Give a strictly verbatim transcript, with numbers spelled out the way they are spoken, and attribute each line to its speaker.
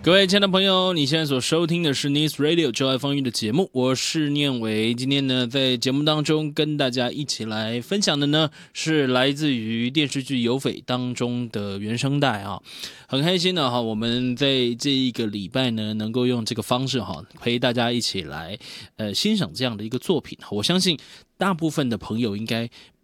Speaker 1: 各位亲爱的朋友，你现在所收听的是 Nice Radio 就爱风云的节目，我是念伟。今天呢，在节目当中跟大家一起来分享的呢，是来自于电视剧《有匪》当中的原声带啊，很开心的哈，我们在这一个礼拜呢，能够用这个方式哈，陪大家一起来呃欣赏这样的一个作品。我相信大部分的朋友应该